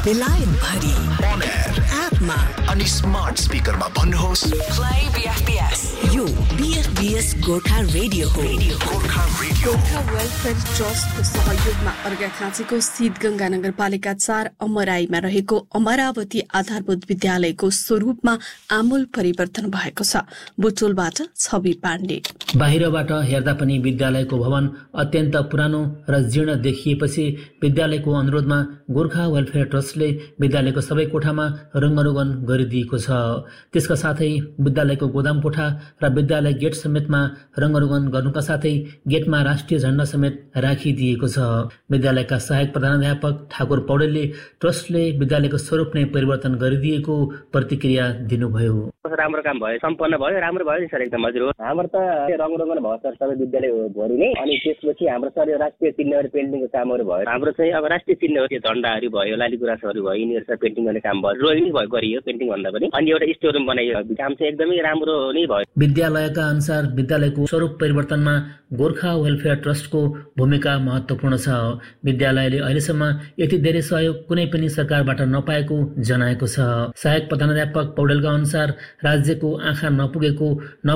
बेलायत भरि On air एपमा अनि स्मार्ट स्पिकरमा भन्नुहोस् Play BFBS. यो BFBS गोर्खा रेडियो हो. गोर्खा रेडियो गोर्खा वेलफेयर ट्रस्टको सहयोगमा अर्घाखाँचीको सिद्धगंगा नगरपालिका 4 अमराईमा रहेको अमरावती आधारभूत विद्यालयको स्वरूपमा आमूल परिवर्तन भएको छ. बुटोलबाट छवि पाण्डे. बाहिरबाट हेर्दा पनि विद्यालयको भवन अत्यन्त पुरानो र जीर्ण देखिएपछि विद्यालयको अनुरोधमा गोर्खा वेलफेयर ट्रस्टले विद्यालयको सबै कोठामा रङ्गरोगन गरिदिएको छ. त्यसका साथै विद्यालयको गोदाम कोठा र विद्यालय गेट समेतमा रङ्गरोगन गर्नुका साथै गेटमा राष्ट्रिय झण्डा समेत राखिदिएको छ. विद्यालयका सहायक प्रधानाध्यापक ठाकुर पौडेलले ट्रस्टले विद्यालयको स्वरूप नै परिवर्तन गरिदिएको प्रतिक्रिया दिनुभयो. राम्रो काम भयो, सम्पन्न भयो, राम्रो भयो सर, एकदम हजुर हो. हाम्रो त रङरोगन भयो सर सबै विद्यालयभरि नै. अनि त्यसपछि हाम्रो सर यो राष्ट्रिय चिन्हहरू पेन्टिङको कामहरू भयो. हाम्रो चाहिँ अब राष्ट्रिय चिन्हहरू त्यो झण्डाहरू भयो, लाली गुराँसहरू भयो, यिनीहरू सबै पेन्टिङ गर्ने काम भयो. ड्रइङ भयो, गरियो पेन्टिङ भन्दा पनि. अनि एउटा स्टोर रुम बनाइयो. काम चाहिँ एकदमै राम्रो नै भयो. विद्यालयका अनुसार विद्यालयको स्वरूप परिवर्तनमा गोर्खा वेलफेयर ट्रस्टको भूमिका महत्त्वपूर्ण छ. विद्यालयले अहिलेसम्म यति धेरै सहयोग कुनै पनि सरकारबाट नपाएको जनाएको छ. सहायक प्रधानाध्यापक पौडेलका अनुसार राज्यको आँखा नपुगेको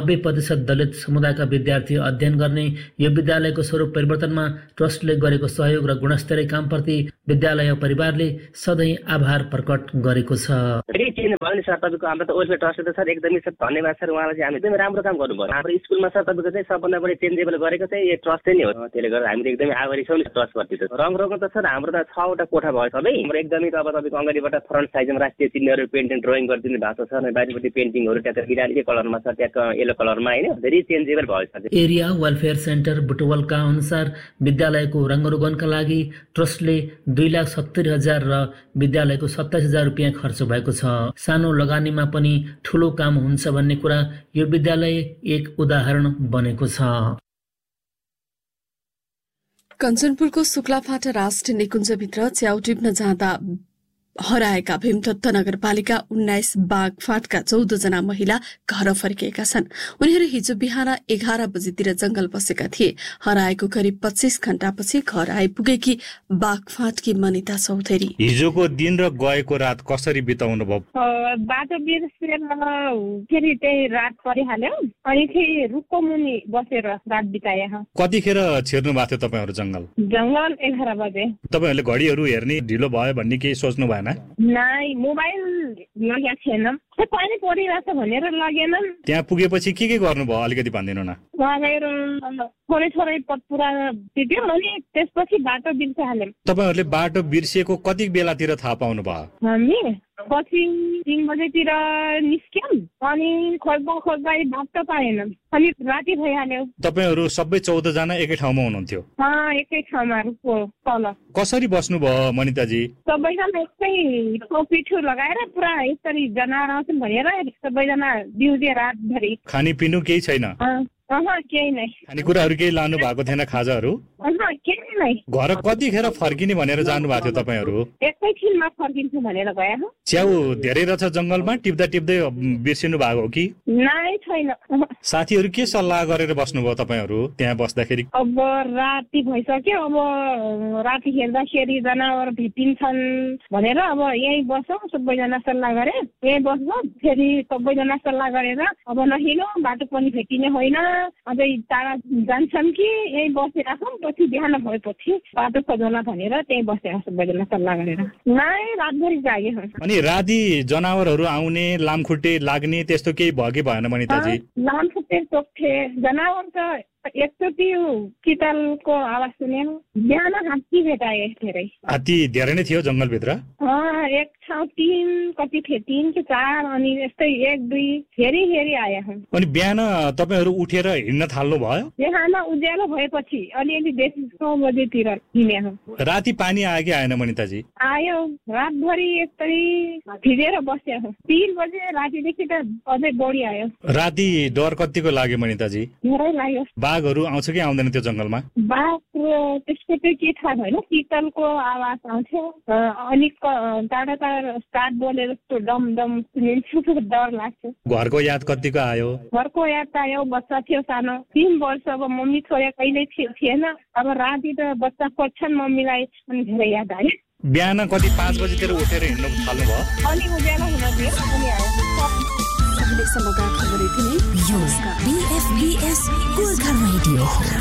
90% दलित समुदायका विद्यार्थी अध्ययन गर्ने यो विद्यालयको स्वरूप परिवर्तनमा ट्रस्टले गरेको सहयोग र गुणस्तरीय कामप्रति विद्यालय परिवारले सधैँ आभार प्रकट गरेको छ. धेरै चेन्ज भयो नि सर. तपाईँको हाम्रो त वेलफेयर ट्रस्टले त सर एकदमै सर धन्यवाद सर. उहाँलाई चाहिँ हामी एकदमै राम्रो काम गर्नुभयो. हाम्रो स्कुलमा सर तपाईँको चाहिँ सबभन्दा बढी चेन्जेबल गरेको चाहिँ यो ट्रस्ट नै हो. त्यसले गर्दा हामी एकदमै आभारी छौँ नि ट्रस्टप्रति. त रङरोगन त सर हाम्रो त 6वटा कोठा भयो सबै. हाम्रो एकदमै अब तपाईँको अगाडिबाट फ्रन्ट साइजमा राष्ट्रिय चिन्हहरू पेन्टिङ ड्रइङ गरिदिनु भएको छ. बाहिरपट्टि पेन्टिङहरू ट्याक्क बिराली कलरमा छ, ट्याक्क येलो कलरमा होइन. धेरै चेन्जेबल भयो सर. एरिया वेलफेयर सेन्टर बुटवलका अनुसार विद्यालयको रङ्गरोगनका लागि ट्रस्टले 2,70,000 र विद्यालयको 27,000 रुपियाँ खर्च भएको छ. सानो लगानीमा पनि ठुलो काम हुन्छ भन्ने कुरा यो विद्यालय एक उदाहरण बनेको छ. कञ्चनपुरको शुक्लाफाटा राष्ट्रिय निकुञ्जभित्र च्याउ टिप्न जाँदा हराएका भीमदत्त नगरपालिका 19 बागफाटका 14 जना महिला घर फर्किएका छन्. उनीहरू हिजो बिहान 11 बजेतिर जंगल बसेका थिए. हराएको करिब 25 घण्टापछि घर आइपुगेकी बागफाटकी मनिता चौधरी. हिजोको दिन र गएको रात कसरी बिताउनु भयो? बाटो बिर्सेर फेरि त्यही रात परिहाल्यो. अनि फेरि रुखको मुनि बसेर रात बिताए. कतिखेर छिर्नु भएको थियो तपाईँहरू जंगल? जंगल 11 बजे. तपाईँहरूले घडीहरू हेर्ने ढिलो भयो भन्ने केही सोच्नु भएन? नाइ, मोबाइल लगेको थिएन. पानी परिरहेछ भनेर लगेनन्. त्यहाँ पुगेपछि के गर्नुभयो अलिकति भनिदिनु न. लगेर थोरै थोरै पत्पुरा टिप्यो. अनि त्यसपछि बाटो बिर्सिहाल्यौँ. तपाईँहरूले बाटो बिर्सिएको कति बेलातिर थाहा पाउनु भयो? हामी पछि 3 बजेतिर निस्क्यौँ. अनि खोज्दा बाटो पाएनौँ. अनि राति भइहाल्यो. तपाईँहरू सबै 14 जना एकै ठाउँमा हुनुहुन्थ्यो? एकै ठाउँमा रुखको तल. कसरी बस्नुभयो मनिताजी? सबैजना एकै पिठो लगाएर पुरा यसरी जनावर आउँछन् भनेर सबैजना बिउजे रातभरि. खानेपिनु केही छैन? केही नै. खानेकुराहरू केही लानु भएको थिएन? खाजाहरू केही नै. घर कतिखेर फर्किने भनेर जानु भएको थियो तपाईँहरू? एकैछिनमा फर्किन्छु भनेर गयो. च्याउ धेरै रहेछ जंगलमा, टिप्दा टिप्दै बिर्सिनु भएको हो कि? नाइ, छैन. साथीहरू के सल्लाह गरेर बस्नुभयो तपाईँहरू त्यहाँ बस्दाखेरि? अब राति भइसक्यो. अब राति हेर्दाखेरि जनावर भेटिन्छन् भनेर अब यही बसौँ सबैजना सल्लाह गरे. यही बस्छौँ. फेरि सबैजना सल्लाह गरेर अब नहिँडौँ, बाटो पनि भेटिने होइन, अझै टाढा जान्छन् कि यही बसिराखौँ, पछि बिहान भएपछि बाटो खोजौँला भनेर त्यही बसेर सबैजना सल्लाह गरेर. नाइ, रातभरि जाग्यो. अनि राति जनावरहरू आउने, लामखुट्टे लाग्ने त्यस्तो केही भयो कि भएन मनिताजी? लामखुट्टे टोक्थे. जनावर त एकचोटि कितालको आवाज सुन्यो. बिहान हात्ती भेटाए धेरै. हात्ती धेरै नै थियो जंगलभित्र? एक ठाउँ 3 कति थिए, 3 कि 4. अनि यस्तै 1-2 हेरी आए. अनि बिहान तपाईँहरू उठेर हिँड्न थाल्नु भयो? बिहान उज्यालो भएपछि अलिअलि 6 बजेतिर हिँडे. राति पानी आयो कि आएन मनिताजी? आयो. रातभरि यस्तै भिजेर बस्यो. 3 बजे रातिदेखि त अझै बढी आयो. राति डर कतिको लाग्यो मनिताजी? धेरै लाग्यो. बाघहरू आउँछ कि आउँदैन त्यो जंगलमा? बाघ त्यसको चाहिँ के थाहा भएन. शीतलको आवाज आउँथ्यो. अलिक टाढा स्टार्ट बोलेर जस्तो डम डम सुनिन्थ्यो. डर लाग्थ्यो. घरको याद कतिको आयो? घरको याद आयो. बच्चा थियो सानो, 3 वर्ष. अब मम्मी छोरा कहिल्यै थिएन. अब राति त बच्चा खोज्छन् मम्मीलाई. अनि धेरै याद आयो. बिहान कति 5 बजीतिर उठेर हिँड्नु थाल्नुभयो? अनि उज्यालो हुन दियो अनि अहिलेसम्मका खबर यति नै। यो BFBS गोर्खा रेडियो हो।